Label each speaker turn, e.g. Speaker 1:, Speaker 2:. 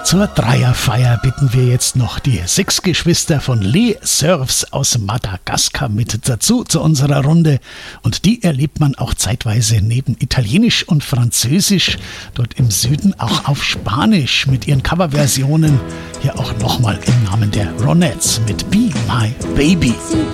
Speaker 1: Zur Dreierfeier bitten wir jetzt noch die Six-Geschwister von Les Surfs aus Madagaskar mit dazu zu unserer Runde. Und die erlebt man auch zeitweise neben Italienisch und Französisch dort im Süden auch auf Spanisch mit ihren Coverversionen. Hier auch nochmal im Namen der Ronettes mit Be My Baby.